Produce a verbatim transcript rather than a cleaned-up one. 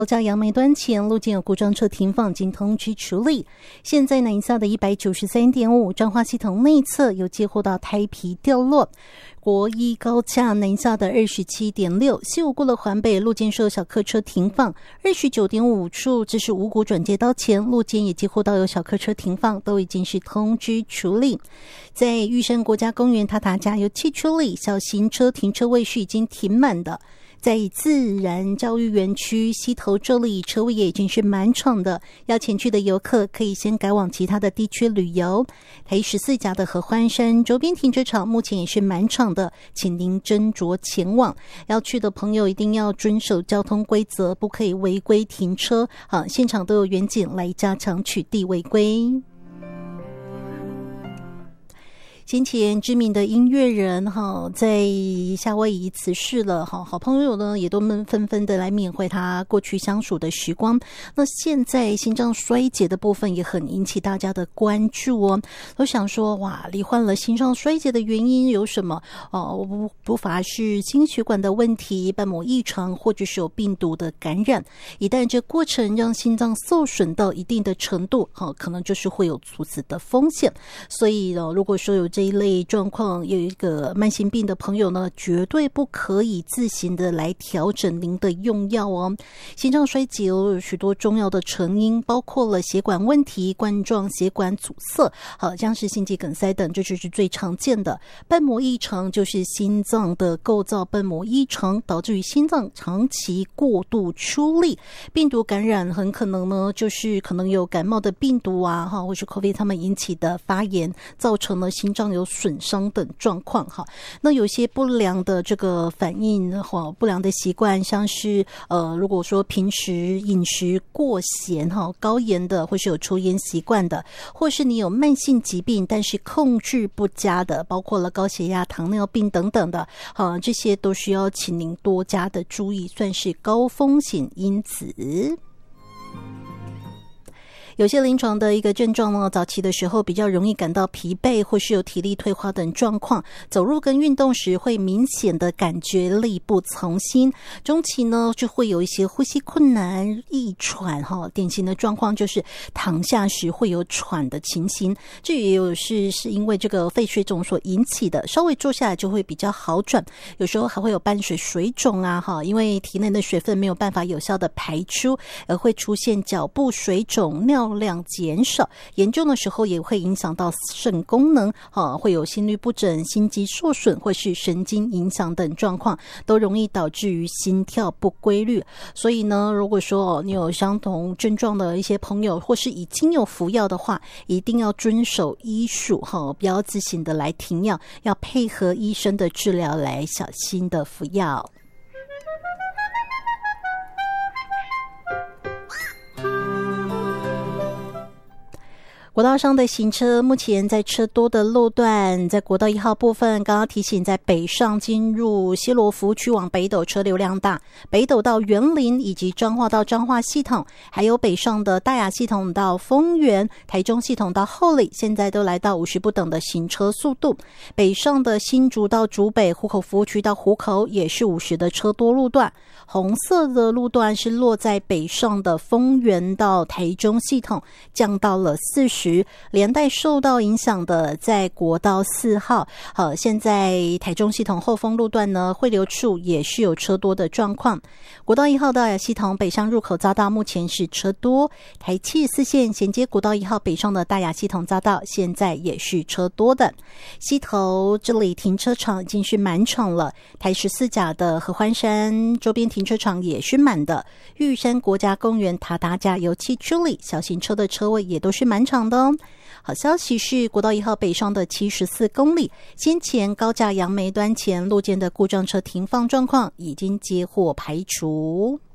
高架杨梅端前路径有故障车停放，经通知处理。现在南下的 一百九十三点五 彰化系统内侧有接获到胎皮掉落。国一高架南下的 二十七点六 西武过了环北路肩设有小客车停放， 二十九点五 处这是五股转接道前路肩也接获到有小客车停放，都已经是通知处理。在玉山国家公园塔塔加油气处理，小型车停车位是已经停满的。在自然教育园区西头这里车位也已经是满场的，要前去的游客可以先改往其他的地区旅游。台十四甲的合欢山周边停车场目前也是满场的，请您斟酌前往。要去的朋友一定要遵守交通规则，不可以违规停车。好，现场都有员警来加强取缔违规。先前知名的音乐人哈在夏威夷辞世了哈，好朋友呢也都纷纷的来缅怀他过去相处的时光。那现在心脏衰竭的部分也很引起大家的关注哦。都想说哇，罹患了心脏衰竭的原因有什么？哦，不不乏是心血管的问题、瓣膜异常，或者是有病毒的感染。一旦这过程让心脏受损到一定的程度，哈，可能就是会有猝死的风险。所以呢，如果说有这这一类状况，有一个慢性病的朋友呢，绝对不可以自行的来调整您的用药哦。心脏衰竭有许多重要的成因，包括了血管问题、冠状血管阻塞，好像是心肌梗塞等，这就是最常见的。瓣膜异常就是心脏的构造瓣膜异常，导致于心脏长期过度出力。病毒感染很可能呢，就是可能有感冒的病毒啊，哈，或是 COVID 他们引起的发炎，造成了心脏有损伤等状况哈。那有些不良的这个反应哈，不良的习惯，像是呃，如果说平时饮食过咸哈、高盐的，或是有抽烟习惯的，或是你有慢性疾病但是控制不佳的，包括了高血压、糖尿病等等的，好，这些都需要请您多加的注意，算是高风险因子。有些临床的一个症状呢，早期的时候比较容易感到疲惫，或是有体力退化等状况，走路跟运动时会明显的感觉力不从心。中期呢，就会有一些呼吸困难、易喘哈，典型的状况就是躺下时会有喘的情形，这也有是是因为这个肺水肿所引起的，稍微坐下来就会比较好转。有时候还会有伴随水肿啊哈，因为体内的水分没有办法有效的排出，而会出现脚部水肿、尿量减少，严重的时候也会影响到肾功能，啊，会有心律不整、心肌受损或是神经影响等状况，都容易导致于心跳不规律。所以呢，如果说你有相同症状的一些朋友，或是已经有服药的话，一定要遵守医嘱，哈，不要自行的来停药，要配合医生的治疗来小心的服药。国道上的行车目前在车多的路段，在国道一号部分，刚刚提醒在北上进入西螺服务区往北斗车流量大，北斗到园林以及彰化到彰化系统，还有北上的大雅系统到丰原、台中系统到后里，现在都来到五十不等的行车速度。北上的新竹到竹北、湖口服务区到湖口也是五十的车多路段。红色的路段是落在北上的丰原到台中系统，降到了四十，连带受到影响的在国道四号。好，现在台中系统后丰路段呢，汇流处也是有车多的状况。国道一号大雅系统北上入口匝道目前是车多，台七十四线衔接国道一号北上的大雅系统匝道现在也是车多的。西头这里停车场已经是满场了，台十四甲的合欢山周边停车场也是满的，玉山国家公园塔达加油气处理小型车的车位也都是满场的哦。好消息是国道一号北上的七十四公里，先前高架杨梅端前路肩的故障车停放状况已经接获排除。